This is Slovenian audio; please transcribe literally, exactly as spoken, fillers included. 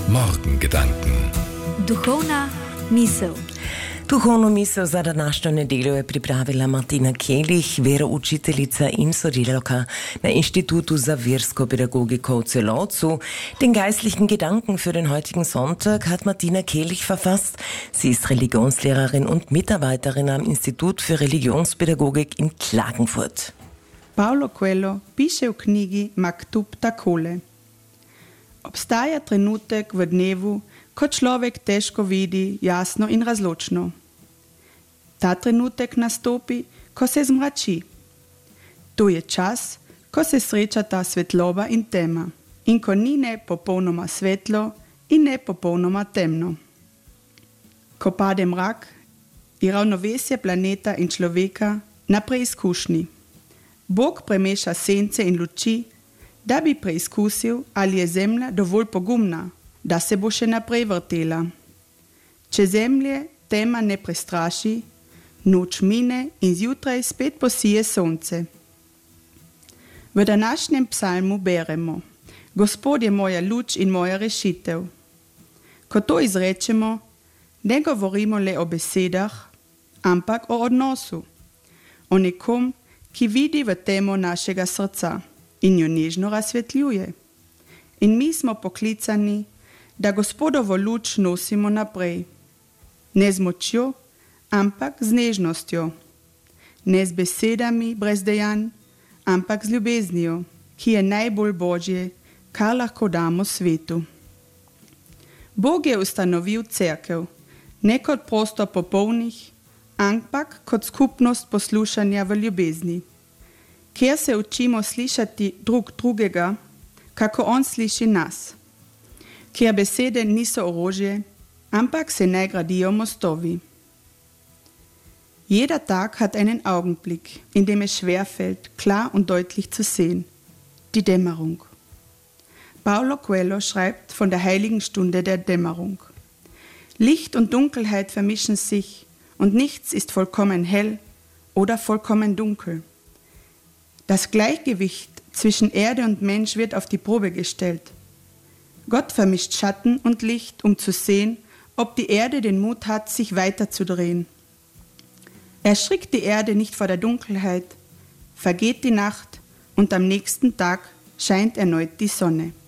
Morgengedanken. Duhovna misel. Duhovno misel za današnjo nedeljo je pripravila Martina Kelih, veroučiteljica in sodelavka na Institutu za versko Pädagogik v Celovcu. Den geistlichen Gedanken für den heutigen Sonntag hat Martina Kelih verfasst. Sie ist Religionslehrerin und Mitarbeiterin am Institut für Religionspädagogik in Klagenfurt. Paulo Coelho piše v knjigi Maktub takole. Obstaja trenutek v dnevu, ko človek težko vidi jasno in razločno. Ta trenutek nastopi, ko se zmrači. To je čas, ko se srečata svetloba in tema in ko ni ne popolnoma svetlo in ne popolnoma temno. Ko pade mrak, je ravnovesje planeta in človeka na preizkušnji. Bog premeša sence in luči, da bi preizkusil, ali je zemlja dovolj pogumna, da se bo še naprej vrtela. Če zemlje tema ne prestraši, noč mine in zjutraj spet posije sonce. V današnjem psalmu beremo: Gospod je moja luč in moja rešitev. Ko to izrečemo, ne govorimo le o besedah, ampak o odnosu, o nekom, ki vidi v temo našega srca in jo nežno razsvetljuje. In mi smo poklicani, da Gospodovo luč nosimo naprej. Ne z močjo, ampak z nežnostjo. Ne z besedami brez dejanj, ampak z ljubeznijo, ki je najbolj božje, kar lahko damo svetu. Bog je ustanovil cerkev, ne kot prostor popolnih, ampak kot skupnost poslušanja v ljubezni, kjer se učimo slišati drug drugega, kako on sliši nas, kjer besede niso orožje, ampak se ne gradijo mostovi. Jeder Tag hat einen Augenblick, in dem es schwerfällt, klar und deutlich zu sehen, die Dämmerung. Paulo Coelho schreibt von der heiligen Stunde der Dämmerung. Licht und Dunkelheit vermischen sich und nichts ist vollkommen hell oder vollkommen dunkel. Das Gleichgewicht zwischen Erde und Mensch wird auf die Probe gestellt. Gott vermischt Schatten und Licht, um zu sehen, ob die Erde den Mut hat, sich weiterzudrehen. Erschrickt die Erde nicht vor der Dunkelheit, vergeht die Nacht und am nächsten Tag scheint erneut die Sonne.